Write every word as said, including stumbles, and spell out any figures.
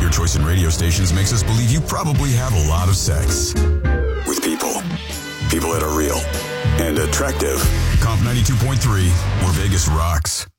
Your choice in radio stations makes us believe you probably have a lot of sex. With people. People that are real and attractive. Comp ninety-two point three, where Vegas rocks.